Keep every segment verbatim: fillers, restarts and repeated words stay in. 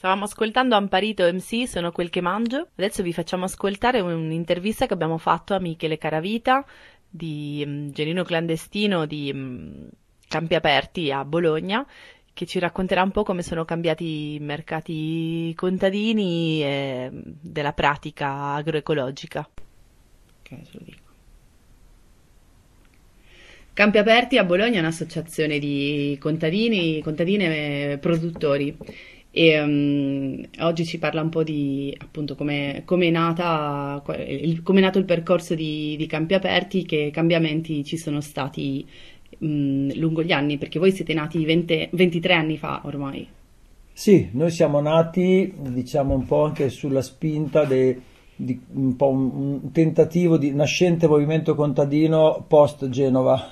Stavamo ascoltando Amparito M C, Sono quel che mangio. Adesso vi facciamo ascoltare un'intervista che abbiamo fatto a Michele Caravita di um, Genino Clandestino di um, Campi Aperti a Bologna, che ci racconterà un po' come sono cambiati i mercati contadini e della pratica agroecologica. Ok, se lo dico. Campi Aperti a Bologna è un'associazione di contadini, contadine e produttori. E um, oggi ci parla un po' di appunto come è nata, come è nato il percorso di, di Campi Aperti, che cambiamenti ci sono stati um, lungo gli anni, perché voi siete nati venti, ventitré anni fa ormai. Sì, noi siamo nati, diciamo, un po' anche sulla spinta de, di un po' un, un tentativo di nascente movimento contadino post Genova.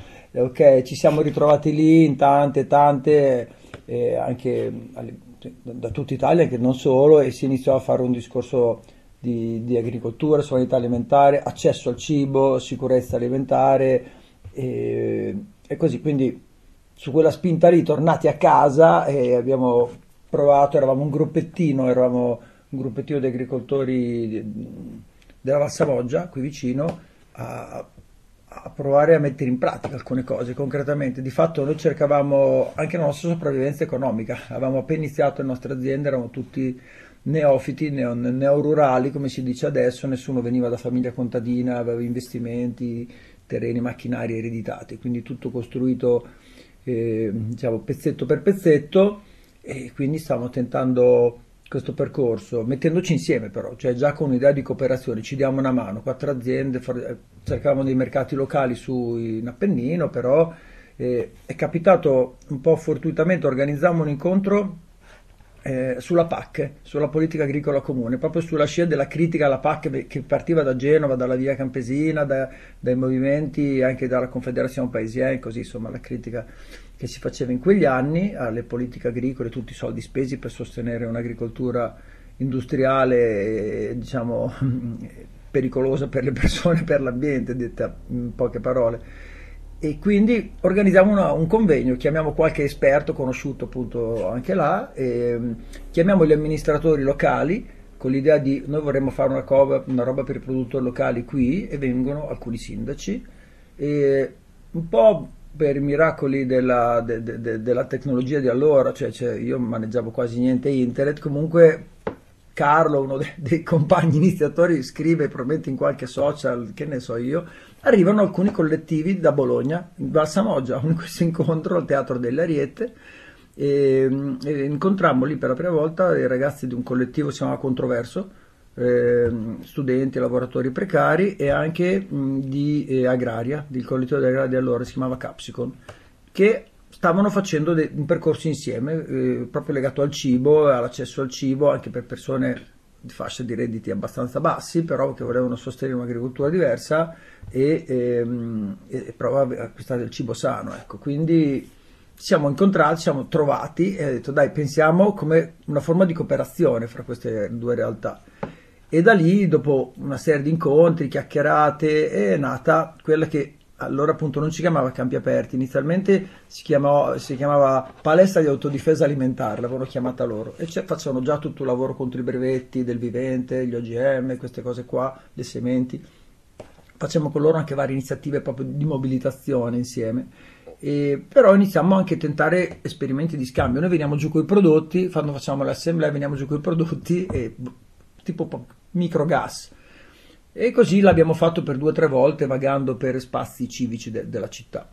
Ok, ci siamo ritrovati lì in tante, tante, eh, anche da tutta Italia, che non solo, e si iniziò a fare un discorso di, di agricoltura, sovranità alimentare, accesso al cibo, sicurezza alimentare e, e così. Quindi su quella spinta lì, tornati a casa, e abbiamo provato, eravamo un gruppettino, eravamo un gruppettino di agricoltori della Valsamoggia, qui vicino, a a provare a mettere in pratica alcune cose concretamente. Di fatto noi cercavamo anche la nostra sopravvivenza economica, avevamo appena iniziato le nostre aziende, eravamo tutti neofiti, neo, neorurali come si dice adesso, nessuno veniva da famiglia contadina, aveva investimenti, terreni, macchinari ereditati, quindi tutto costruito eh, diciamo pezzetto per pezzetto, e quindi stavamo tentando questo percorso, mettendoci insieme però, cioè già con un'idea di cooperazione, ci diamo una mano, quattro aziende, cercavamo dei mercati locali su in Appennino, però eh, è capitato un po' fortuitamente, organizzammo un incontro eh, sulla P A C, sulla politica agricola comune, proprio sulla scia della critica alla P A C che partiva da Genova, dalla Via Campesina, da, dai movimenti, anche dalla Confederazione Paesienne, così insomma la critica che si faceva in quegli anni alle politiche agricole, tutti i soldi spesi per sostenere un'agricoltura industriale, diciamo, pericolosa per le persone, per l'ambiente, detta in poche parole. E quindi organizziamo una, un convegno, chiamiamo qualche esperto conosciuto appunto anche là, e chiamiamo gli amministratori locali con l'idea di noi vorremmo fare una, cova, una roba per i produttori locali qui, e vengono alcuni sindaci, e un po' per i miracoli della, de, de, de, della tecnologia di allora, cioè, cioè io maneggiavo quasi niente internet, comunque Carlo, uno dei, dei compagni iniziatori, scrive probabilmente in qualche social, che ne so io, arrivano alcuni collettivi da Bologna, in Valsamoggia, a questo incontro al Teatro delle Ariete, e, e incontrammo lì per la prima volta i ragazzi di un collettivo che si chiamava Controverso, eh, studenti, lavoratori precari, e anche mh, di eh, Agraria, del collettivo di Agraria di allora, si chiamava Capsicon, che stavano facendo de- un percorso insieme, eh, proprio legato al cibo, all'accesso al cibo, anche per persone di fascia di redditi abbastanza bassi, però che volevano sostenere un'agricoltura diversa e, ehm, e provare a acquistare il cibo sano. Ecco. Quindi ci siamo incontrati, ci siamo trovati e ho detto dai, pensiamo come una forma di cooperazione fra queste due realtà. E da lì, dopo una serie di incontri, chiacchierate, è nata quella che allora appunto non si chiamava Campi Aperti, inizialmente si chiamava, si chiamava Palestra di Autodifesa Alimentare, l'avevano chiamata loro, e facevano già tutto il lavoro contro i brevetti del vivente, gli O G M, queste cose qua, le sementi. Facciamo con loro anche varie iniziative proprio di mobilitazione insieme, e però iniziamo anche a tentare esperimenti di scambio. Noi veniamo giù con i prodotti, quando facciamo l'assemblea veniamo giù con i prodotti, e tipo microgas. E così l'abbiamo fatto per due o tre volte, vagando per spazi civici de- della città.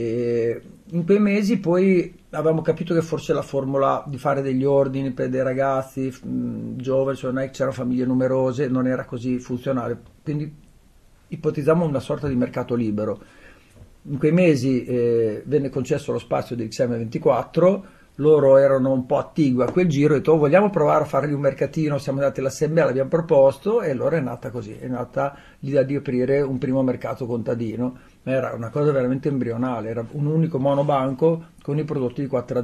E in quei mesi poi avevamo capito che forse la formula di fare degli ordini per dei ragazzi mh, giovani, cioè non è che c'erano famiglie numerose, non era così funzionale. Quindi ipotizziamo una sorta di mercato libero. In quei mesi eh, venne concesso lo spazio del X M ventiquattro, loro erano un po' attigui a quel giro, e detto, oh, vogliamo provare a fargli un mercatino, siamo andati all'assemblea, l'abbiamo proposto, e allora è nata così, è nata l'idea di aprire un primo mercato contadino, ma era una cosa veramente embrionale, era un unico monobanco con i prodotti di quattro